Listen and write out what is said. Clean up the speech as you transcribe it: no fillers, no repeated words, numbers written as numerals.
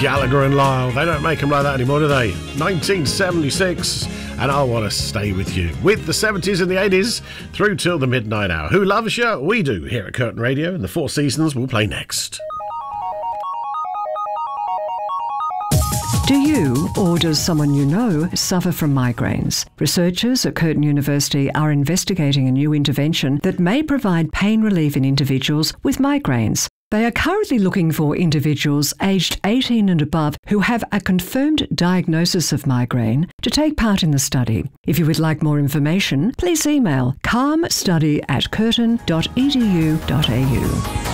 Gallagher and Lyle. They don't make them like that anymore, do they? 1976, and I want to stay with you. With the 70s and the 80s through till the midnight hour. Who loves you? We do here at Curtin Radio, and the Four Seasons will play next. Do you, or does someone you know, suffer from migraines? Researchers at Curtin University are investigating a new intervention that may provide pain relief in individuals with migraines. They are currently looking for individuals aged 18 and above who have a confirmed diagnosis of migraine to take part in the study. If you would like more information, please email calmstudy@curtin.edu.au.